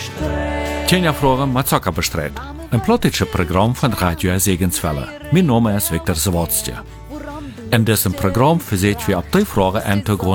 Tjenja Fragen mit Zucker bestrijd. Een plottische Programm von Radio Segenswelle. Mein Name ist Viktor Zawodstja. In diesem Programm verseht wir ab die Fragen Hintergrund